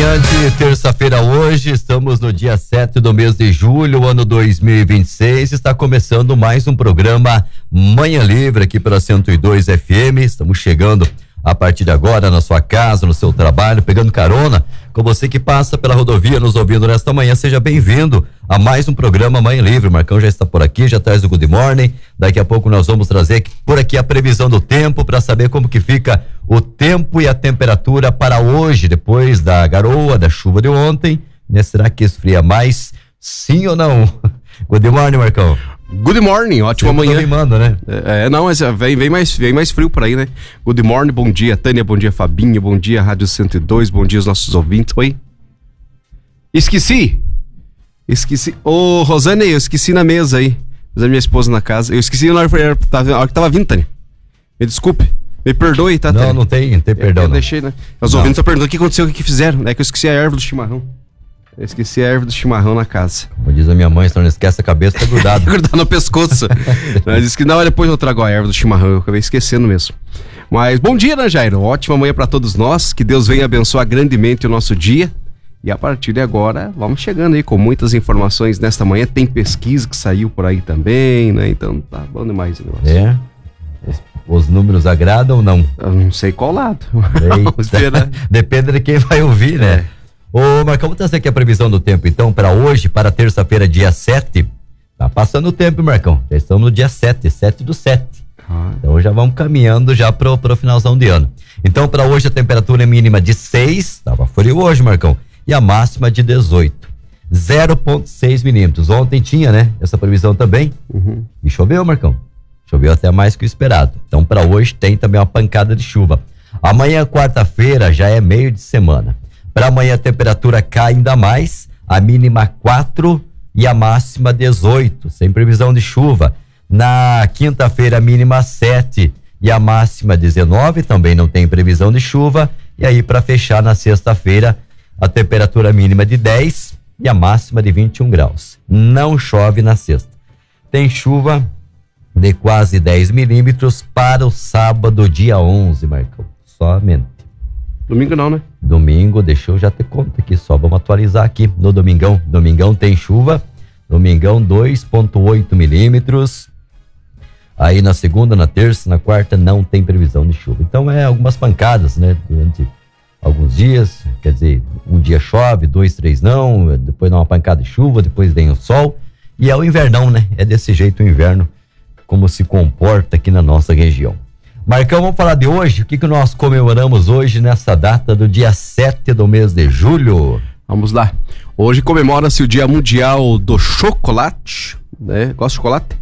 Radiante, terça-feira hoje, estamos no dia 7 do mês de julho, ano 2026, está começando mais um programa Manhã Livre aqui pela 102 FM, estamos chegando a partir de agora na sua casa, no seu trabalho, pegando carona com você que passa pela rodovia nos ouvindo nesta manhã, seja bem-vindo a mais um programa Manhã Livre. O Marcão já está por aqui, já traz o Good Morning, daqui a pouco nós vamos trazer por aqui a previsão do tempo para saber como que fica o tempo e a temperatura para hoje, depois da garoa, da chuva de ontem, né? Será que esfria mais? Sim ou não? Good Morning, Marcão. Good morning, ótima manhã. Manda, né? Não, mas vem mais frio por aí, né? Good morning, bom dia, Tânia, bom dia, Fabinho, bom dia, Rádio 102, bom dia aos nossos ouvintes. Oi? Esqueci. Ô, Rosane, eu esqueci na mesa aí. A minha esposa na casa. Eu esqueci na hora que tava vindo, Tânia. Me desculpe. Me perdoe, tá, Tânia? Não tem perdão. Eu deixei, né? Os ouvintes estão perguntando o que aconteceu, o que fizeram. É que eu esqueci a erva do chimarrão. Eu esqueci a erva do chimarrão na casa. Como diz a minha mãe, se não esquece a cabeça, tá grudado. Grudado no pescoço. Ela disse que não, depois eu trago a erva do chimarrão. Eu acabei esquecendo mesmo. Mas bom dia, né, Jairo? Ótima manhã pra todos nós. Que Deus venha abençoar grandemente o nosso dia. E a partir de agora, vamos chegando aí com muitas informações nesta manhã. Tem pesquisa que saiu por aí também, né? Então tá bom demais o negócio. Os números agradam ou não? Eu não sei qual lado. Vamos ver, né? Depende de quem vai ouvir, né? Ô, Marcão, vou trazer aqui a previsão do tempo, então, para hoje, para terça-feira, dia 7. Tá passando o tempo, Marcão. Já estamos no dia 7 do 7. Então já vamos caminhando já pro finalzão de ano. Então, para hoje, a temperatura é mínima de 6, tava frio hoje, Marcão, e a máxima de 18. 0,6 milímetros. Ontem tinha, né, essa previsão também. E choveu, Marcão. Choveu até mais que o esperado. Então, para hoje, tem também uma pancada de chuva. Amanhã, quarta-feira, já é meio de semana. Para amanhã a temperatura cai ainda mais, a mínima 4 e a máxima 18, sem previsão de chuva. Na quinta-feira a mínima 7 e a máxima 19, também não tem previsão de chuva. E aí para fechar na sexta-feira a temperatura mínima de 10 e a máxima de 21 graus. Não chove na sexta. Tem chuva de quase 10 milímetros para o sábado, dia 11, Marcão. Somente. Domingo não, né? Domingo, deixa eu já ter conta aqui, só vamos atualizar aqui no domingão. Domingão tem chuva, domingão 2,8 milímetros. Aí na segunda, na terça, na quarta não tem previsão de chuva. Então algumas pancadas, né? Durante alguns dias, quer dizer, um dia chove, 2, 3 não, depois dá uma pancada de chuva, depois vem o sol. E é o invernão, né? É desse jeito o inverno, como se comporta aqui na nossa região. Marcão, vamos falar de hoje, o que nós comemoramos hoje nessa data do dia 7 do mês de julho? Vamos lá. Hoje comemora-se o Dia Mundial do Chocolate, né? Gosta de chocolate?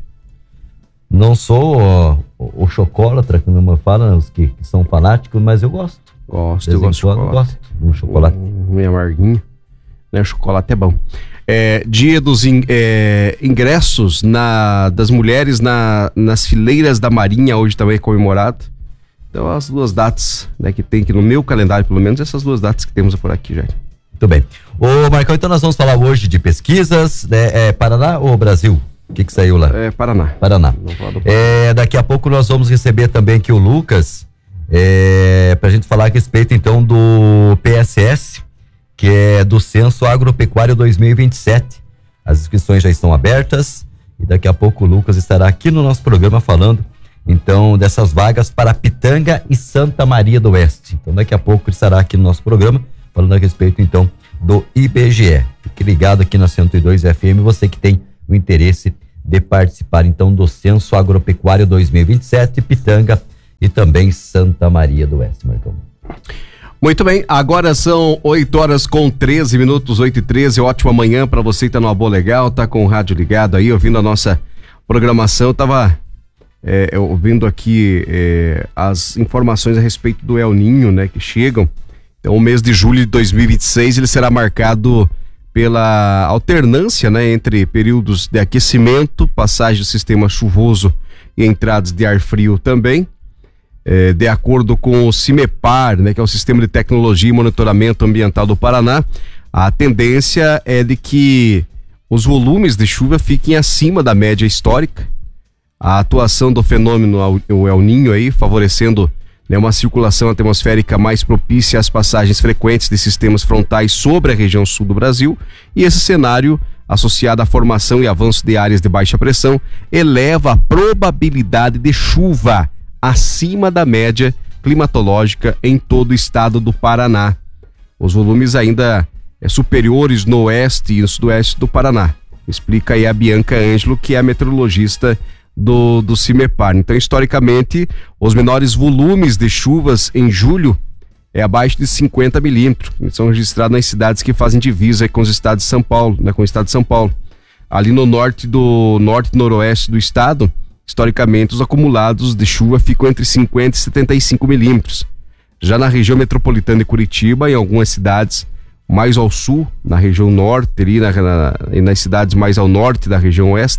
Não sou o chocolatra, que não me falam os que são fanáticos, mas eu gosto. Eu gosto de chocolate. Gosto de um chocolate. Meio amarguinho, né? O chocolate é bom. Dia dos ingressos das mulheres nas fileiras da Marinha, hoje também é comemorado. Então as duas datas, né, que tem aqui no meu calendário, pelo menos essas duas datas que temos por aqui, já. Muito bem. Ô Marcão, então nós vamos falar hoje de pesquisas, né? Paraná ou Brasil? O que saiu lá? Paraná. Paraná. Daqui a pouco nós vamos receber também aqui o Lucas, pra gente falar a respeito então do PSS, que é do Censo Agropecuário 2027. As inscrições já estão abertas e daqui a pouco o Lucas estará aqui no nosso programa falando, então, dessas vagas para Pitanga e Santa Maria do Oeste. Então, daqui a pouco ele estará aqui no nosso programa falando a respeito, então, do IBGE. Fique ligado aqui na 102 FM, você que tem o interesse de participar, então, do Censo Agropecuário 2027, Pitanga e também Santa Maria do Oeste, Marcão. Muito bem, agora são 8h13, 8h13, ótima manhã para você que tá numa boa legal, tá com o rádio ligado aí, ouvindo a nossa programação. Eu tava ouvindo aqui as informações a respeito do El Ninho, né, que chegam. Então o mês de julho de 2026 ele será marcado pela alternância, né, entre períodos de aquecimento, passagem do sistema chuvoso e entradas de ar frio também. De acordo com o CIMEPAR, né, que é o Sistema de Tecnologia e Monitoramento Ambiental do Paraná, a tendência é de que os volumes de chuva fiquem acima da média histórica. A atuação do fenômeno o El Ninho aí, favorecendo né, uma circulação atmosférica mais propícia às passagens frequentes de sistemas frontais sobre a região sul do Brasil, e esse cenário, associado à formação e avanço de áreas de baixa pressão, eleva a probabilidade de chuva acima da média climatológica em todo o estado do Paraná. Os volumes ainda superiores no oeste e no sudoeste do Paraná. Explica aí a Bianca Ângelo, que é a meteorologista do CIMEPAR. Então, historicamente, os menores volumes de chuvas em julho é abaixo de 50 milímetros. São registrados nas cidades que fazem divisa com os estados de São Paulo, né, com o estado de São Paulo. Ali no norte e noroeste do estado, historicamente, os acumulados de chuva ficam entre 50 e 75 milímetros. Já na região metropolitana de Curitiba, em algumas cidades mais ao sul, na região norte, ali nas cidades mais ao norte da região oeste,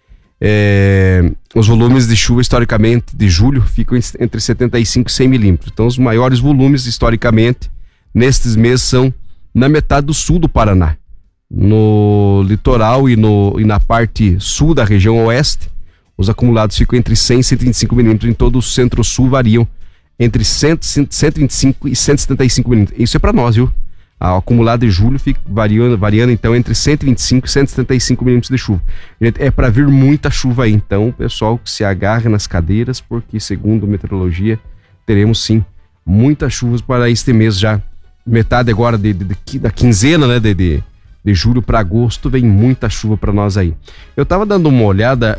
os volumes de chuva historicamente de julho ficam entre 75 e 100 milímetros. Então os maiores volumes historicamente nestes meses são na metade do sul do Paraná, no litoral e na parte sul da região oeste. Os acumulados ficam entre 100 e 125 milímetros. Em todo o centro-sul variam entre 125 e 175 milímetros. Isso é para nós, viu? O acumulado de julho fica variando então entre 125 e 175 milímetros de chuva. É para vir muita chuva aí, então o pessoal que se agarra nas cadeiras, porque segundo a meteorologia teremos sim muitas chuvas para este mês já. Metade agora da quinzena, né, de julho para agosto, vem muita chuva para nós aí. Eu tava dando uma olhada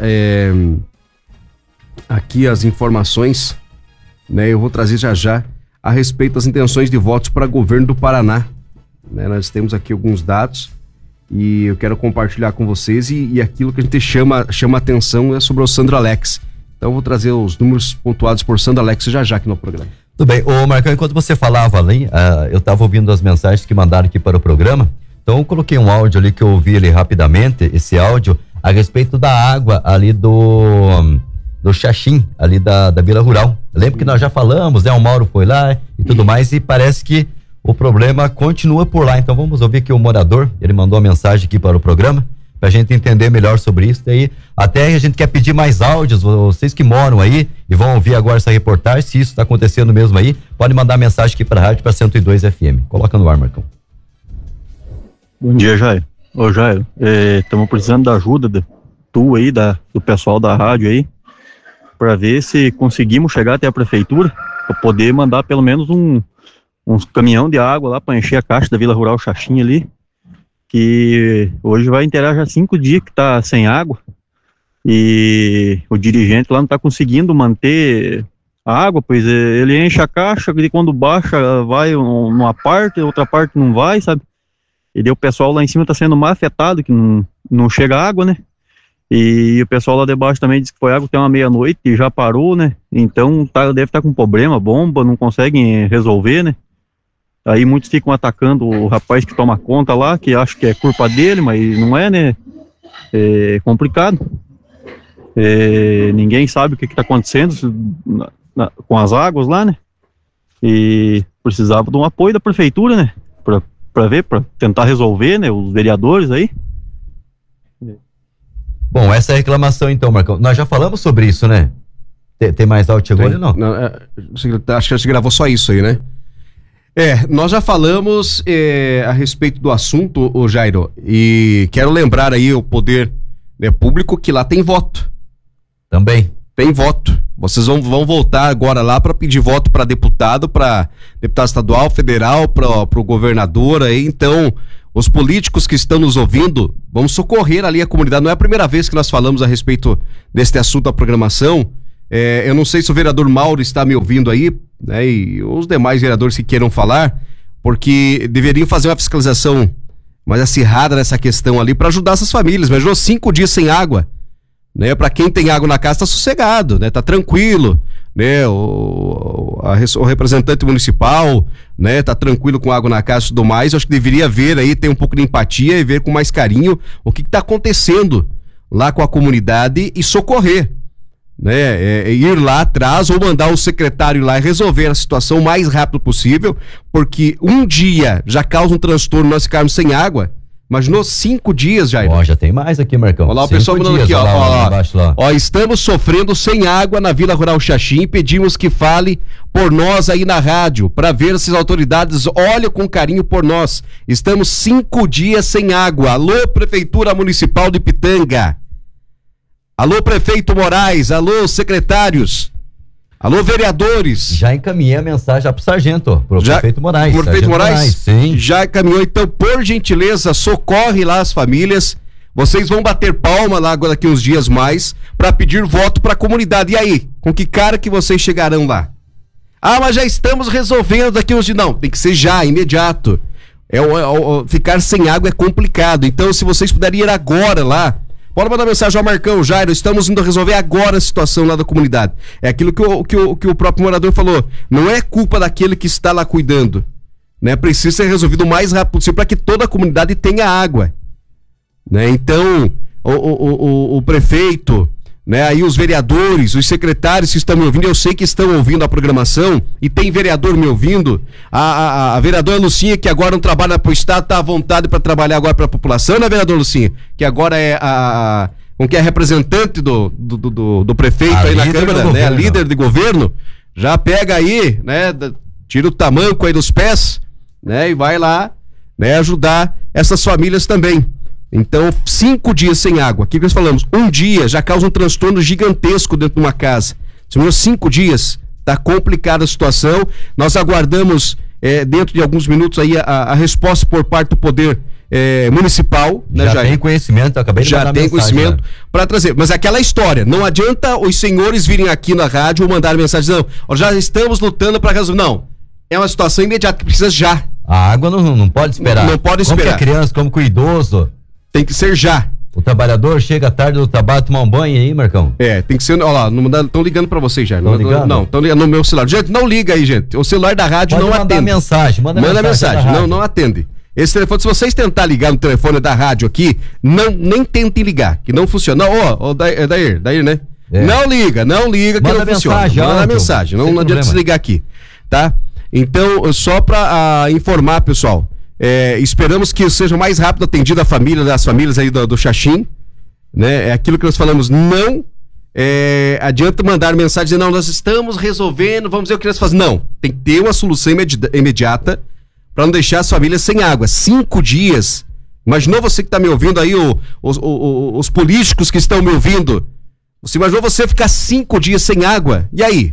aqui as informações, né, eu vou trazer já a respeito das intenções de votos para governo do Paraná. Né, nós temos aqui alguns dados e eu quero compartilhar com vocês e aquilo que a gente chama atenção é sobre o Sandro Alex. Então eu vou trazer os números pontuados por Sandro Alex já aqui no programa. Tudo bem. Ô Marcão, enquanto você falava ali, eu estava ouvindo as mensagens que mandaram aqui para o programa, então eu coloquei um áudio ali que eu ouvi ali rapidamente, esse áudio a respeito da água ali do Xaxim, ali da Vila Rural. Lembra que nós já falamos, né? O Mauro foi lá e tudo mais, e parece que o problema continua por lá. Então vamos ouvir aqui o morador, ele mandou uma mensagem aqui para o programa, pra gente entender melhor sobre isso. Daí até a gente quer pedir mais áudios, vocês que moram aí e vão ouvir agora essa reportagem, se isso está acontecendo mesmo aí, pode mandar mensagem aqui para a rádio, para 102 FM. Coloca no ar, Marcão. Bom dia, Jair. Ô Jair, estamos precisando da ajuda tua aí, do pessoal da rádio aí, para ver se conseguimos chegar até a prefeitura, para poder mandar pelo menos uns caminhão de água lá para encher a caixa da Vila Rural Xaxim ali, que hoje vai inteirar já 5 dias que tá sem água, e o dirigente lá não tá conseguindo manter a água, pois ele enche a caixa e quando baixa vai numa parte, outra parte não vai, sabe? E daí o pessoal lá em cima tá sendo mais afetado, que não chega água, né? E o pessoal lá debaixo também disse que foi água até uma meia-noite e já parou, né? Então deve estar com problema, bomba, não conseguem resolver, né? Aí muitos ficam atacando o rapaz que toma conta lá, que acha que é culpa dele, mas não é, né? É complicado. Ninguém sabe o que está acontecendo com as águas lá, né? E precisava de um apoio da prefeitura, né? Para tentar resolver, né? Os vereadores aí. Bom, essa é a reclamação então, Marcão. Nós já falamos sobre isso, né? Tem mais áudio chegou ali, não? Acho que a gente gravou só isso aí, né? Nós já falamos a respeito do assunto, ô Jairo, e quero lembrar aí o poder, né, público que lá tem voto. Também. Tem voto. Vocês vão voltar agora lá para pedir voto para deputado estadual, federal, para o governador aí. Então, os políticos que estão nos ouvindo, vamos socorrer ali a comunidade. Não é a primeira vez que nós falamos a respeito deste assunto da programação. Eu não sei se o vereador Mauro está me ouvindo aí, né, e os demais vereadores que queiram falar, porque deveriam fazer uma fiscalização mais acirrada nessa questão ali para ajudar essas famílias. Imaginou 5 dias sem água, né? Para quem tem água na casa tá sossegado, né? Tá tranquilo, né? O representante municipal, né? Tá tranquilo com água na casa e tudo mais. Eu acho que deveria ver aí, ter um pouco de empatia e ver com mais carinho o que tá acontecendo lá com a comunidade e socorrer, né? Ir lá atrás ou mandar o secretário lá e resolver a situação o mais rápido possível, porque um dia já causa um transtorno nós ficarmos sem água, Imaginou 5 dias, Jair? Ó, já tem mais aqui, Marcão. Olha lá, o pessoal mandando aqui, ó. Ó, estamos sofrendo sem água na Vila Rural Xaxim, pedimos que fale por nós aí na rádio, para ver se as autoridades olham com carinho por nós. Estamos 5 dias sem água. Alô, Prefeitura Municipal de Pitanga. Alô, Prefeito Moraes. Alô, secretários. Alô, vereadores. Já encaminhei a mensagem pro sargento, pro prefeito Moraes. Pro prefeito Moraes? Sim. Já encaminhou, então, por gentileza, socorre lá as famílias. Vocês vão bater palma lá agora daqui uns dias mais para pedir voto para a comunidade. E aí, com que cara que vocês chegarão lá? Ah, mas já estamos resolvendo daqui uns dias. Não, tem que ser já, imediato. Ficar sem água é complicado. Então, se vocês puderem ir agora lá, pode mandar mensagem ao Marcão, Jairo, estamos indo resolver agora a situação lá da comunidade. É aquilo que o próprio morador falou. Não é culpa daquele que está lá cuidando, né? Precisa ser resolvido o mais rápido possível para que toda a comunidade tenha água, né? Então, o prefeito, né? Aí os vereadores, os secretários que estão me ouvindo, eu sei que estão ouvindo a programação e tem vereador me ouvindo. A vereadora Lucinha, que agora não trabalha para o Estado, está à vontade para trabalhar agora para a população, né, vereadora Lucinha? Que agora é a representante do prefeito aí na Câmara, né? A líder de governo. Já pega aí, né? Tira o tamanco aí dos pés, né? E vai lá, né? Ajudar essas famílias também. Então, 5 dias sem água. Aqui que nós falamos, um dia já causa um transtorno gigantesco dentro de uma casa. Se for 5 dias, tá complicada a situação. Nós aguardamos, dentro de alguns minutos aí, a resposta por parte do Poder Municipal. Né, já tem conhecimento, acabei de mandar mensagem. Já tem conhecimento para trazer. Mas é aquela história, não adianta os senhores virem aqui na rádio ou mandar mensagem, não, já estamos lutando para resolver. Não, é uma situação imediata que precisa já. A água não pode esperar. Não pode esperar. Como que a criança, como que o idoso. Tem que ser já. O trabalhador chega tarde do trabalho, tomar um banho aí, Marcão? Tem que ser, olha lá, estão ligando pra vocês já. Não, estão ligando no meu celular. Gente, não liga aí, gente. O celular da rádio não atende. Manda mensagem, não atende. Esse telefone, se vocês tentar ligar no telefone da rádio aqui, nem tentem ligar, que não funciona. Dair, né? Não liga que não funciona. Manda mensagem, não adianta desligar aqui, tá? Então, só pra informar, pessoal, esperamos que seja mais rápido atendido a família, das famílias aí do Xaxim, né? É aquilo que nós falamos, não adianta mandar mensagem dizendo, não, nós estamos resolvendo, vamos ver o que nós fazemos. Não, tem que ter uma solução imediata para não deixar as famílias sem água. 5 dias, imaginou você que está me ouvindo aí, os políticos que estão me ouvindo, você imaginou você ficar 5 dias sem água? E aí?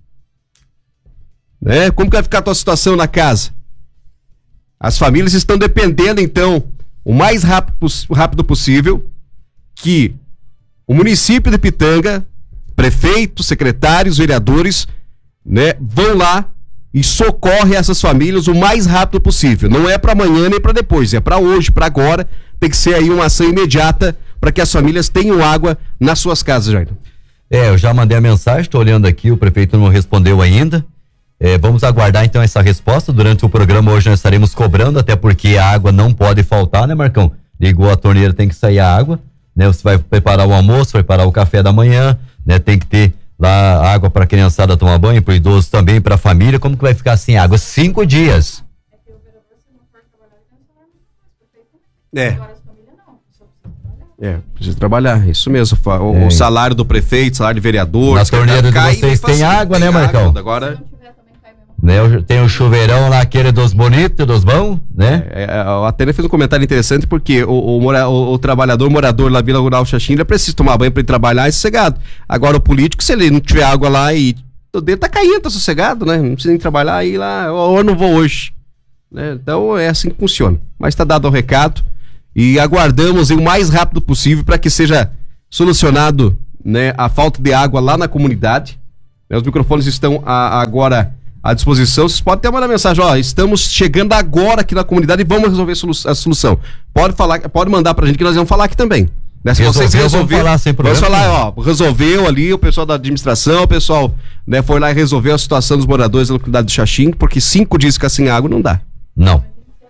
Né? Como que vai ficar a tua situação na casa? As famílias estão dependendo, então, o mais rápido possível, que o município de Pitanga, prefeito, secretários, vereadores, né, vão lá e socorrem essas famílias o mais rápido possível. Não é para amanhã nem para depois, é para hoje, para agora. Tem que ser aí uma ação imediata para que as famílias tenham água nas suas casas, Jair. Eu já mandei a mensagem, estou olhando aqui, o prefeito não respondeu ainda. Vamos aguardar então essa resposta. Durante o programa hoje nós estaremos cobrando, até porque a água não pode faltar, né, Marcão? Ligou a torneira, tem que sair a água, né? Você vai preparar o almoço, preparar o café da manhã, né? Tem que ter lá água para a criançada tomar banho, para o idoso também, para a família. Como que vai ficar sem água? 5 dias. Precisa trabalhar, isso mesmo. O salário do prefeito, salário de vereador. Na torneira de vocês tem água, né, Marcão? Agora... Né, tem o chuveirão lá, aquele dos bonitos, dos bons, né? A Tânia fez um comentário interessante porque o trabalhador, morador lá Vila Rural Xaxim, ele precisa tomar banho para ir trabalhar e sossegado. Agora o político, se ele não tiver água lá e o dedo tá caindo, tá sossegado, né? Não precisa nem trabalhar aí lá, ou eu não vou hoje, né? Então é assim que funciona. Mas tá dado o recado e aguardamos o mais rápido possível para que seja solucionado, né, a falta de água lá na comunidade. Os microfones estão agora à disposição. Vocês podem até mandar mensagem, estamos chegando agora aqui na comunidade e vamos resolver a solução. Pode mandar pra gente que nós vamos falar aqui também. Né? Se vocês resolveram, vamos falar, resolveu ali o pessoal da administração, o pessoal, né, foi lá e resolveu a situação dos moradores da localidade de Xaxim, porque 5 dias ficar sem água não dá. Não.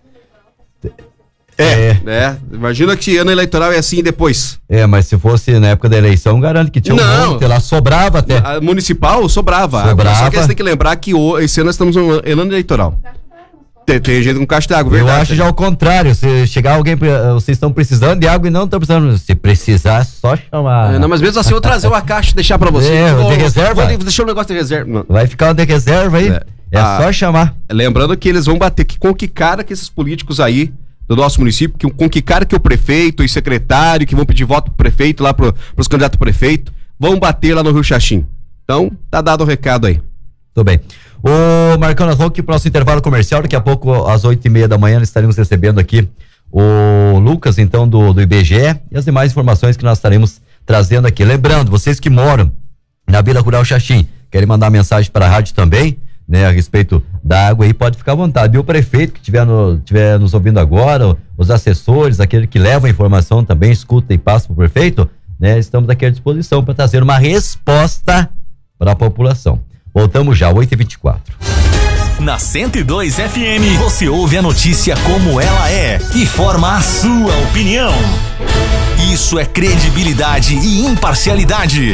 Imagina que ano eleitoral é assim depois. Mas se fosse na época da eleição, garanto que tinha um monte lá, sobrava até. A municipal sobrava. Só que você tem que lembrar que esse ano nós estamos no ano eleitoral. Tem gente com caixa d'água, verdade. Eu acho já o contrário, se chegar alguém, vocês estão precisando de água e não estão precisando, se precisar, só chamar. Não, mas mesmo assim eu trazer uma caixa e deixar pra você. De reserva? Vou deixar um negócio de reserva. Não. Vai ficar um de reserva aí, só chamar. Lembrando que eles vão bater com que cara que esses políticos aí do nosso município, com que cara que o prefeito e secretário que vão pedir voto pro prefeito lá pros candidatos a prefeito, vão bater lá no Rio Xaxim. Então, tá dado o recado aí. Tudo bem. Ô Marcão, nós vamos aqui pro nosso intervalo comercial, daqui a pouco às 8h30 da manhã nós estaremos recebendo aqui o Lucas, então, do IBGE e as demais informações que nós estaremos trazendo aqui. Lembrando, vocês que moram na Vila Rural Xaxim, querem mandar mensagem para a rádio também, né, a respeito da água aí, pode ficar à vontade. E o prefeito que estiver nos ouvindo agora, os assessores, aquele que leva a informação também, escuta e passa para o prefeito, né, estamos aqui à disposição para trazer uma resposta para a população. Voltamos já, 8h24. Na 102 FM, você ouve a notícia como ela é e forma a sua opinião. Isso é credibilidade e imparcialidade.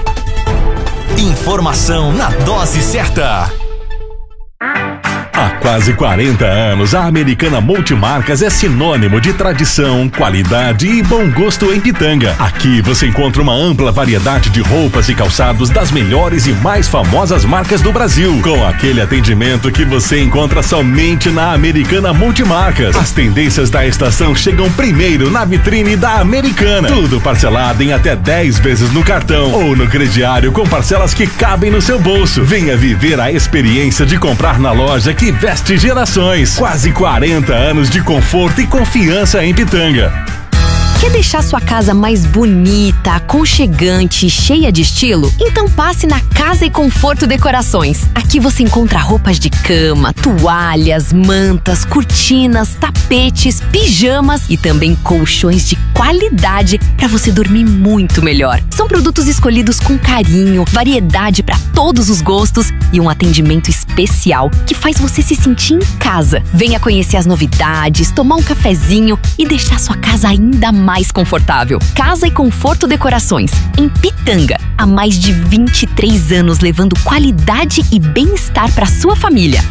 Informação na dose certa. Há quase 40 anos, a Americana Multimarcas é sinônimo de tradição, qualidade e bom gosto em Pitanga. Aqui você encontra uma ampla variedade de roupas e calçados das melhores e mais famosas marcas do Brasil, com aquele atendimento que você encontra somente na Americana Multimarcas. As tendências da estação chegam primeiro na vitrine da Americana. Tudo parcelado em até 10 vezes no cartão ou no crediário com parcelas que cabem no seu bolso. Venha viver a experiência de comprar na loja que veste gerações. Quase 40 anos de conforto e confiança em Pitanga. Quer deixar sua casa mais bonita, aconchegante e cheia de estilo? Então passe na Casa e Conforto Decorações. Aqui você encontra roupas de cama, toalhas, mantas, cortinas, tapetes, pijamas e também colchões de qualidade para você dormir muito melhor. São produtos escolhidos com carinho, variedade para todos os gostos e um atendimento especial que faz você se sentir em casa. Venha conhecer as novidades, tomar um cafezinho e deixar sua casa ainda mais confortável. Casa e Conforto Decorações, em Pitanga, há mais de 23 anos levando qualidade e bem-estar para sua família.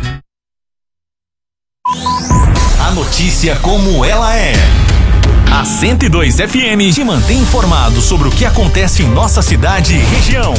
A notícia como ela é. A 102 FM te mantém informado sobre o que acontece em nossa cidade e região.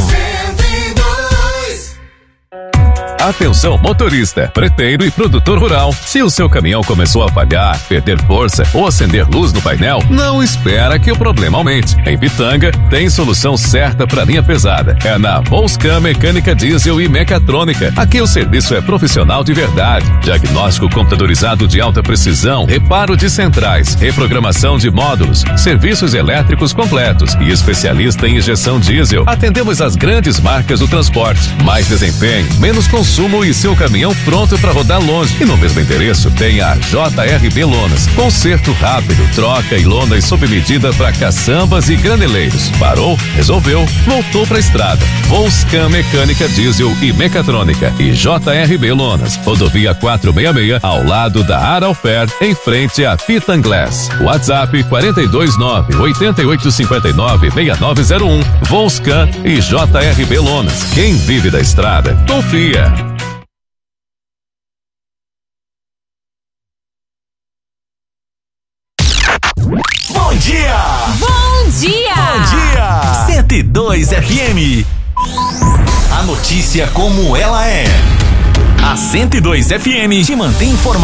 Atenção motorista, preteiro e produtor rural. Se o seu caminhão começou a falhar, perder força ou acender luz no painel, não espera que o problema aumente. Em Pitanga, tem solução certa para linha pesada. É na Volscan Mecânica Diesel e Mecatrônica. Aqui o serviço é profissional de verdade. Diagnóstico computadorizado de alta precisão, reparo de centrais, reprogramação de módulos, serviços elétricos completos e especialista em injeção diesel. Atendemos as grandes marcas do transporte. Mais desempenho, menos consumo e seu caminhão pronto para rodar longe. E no mesmo endereço tem a JRB Lonas. Conserto rápido, troca e lonas sob medida para caçambas e graneleiros. Parou, resolveu, voltou para a estrada. Volscan Mecânica Diesel e Mecatrônica e JRB Lonas. Rodovia 466 ao lado da Aralfer, em frente a Pitanglass. WhatsApp 429-8859-6901. Volscan e JRB Lonas. Quem vive da estrada, confia. Bom dia! Bom dia! Bom dia! 102 FM. A notícia como ela é. A 102 FM te mantém informado.